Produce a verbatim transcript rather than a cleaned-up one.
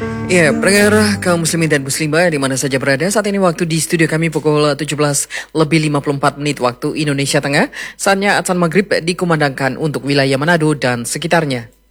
Ya, pendengar kaum muslimin dan muslimah di mana saja berada, saat ini waktu di studio kami pukul tujuh belas lebih lima puluh empat menit waktu Indonesia Tengah. Saatnya azan maghrib dikumandangkan untuk wilayah Manado dan sekitarnya.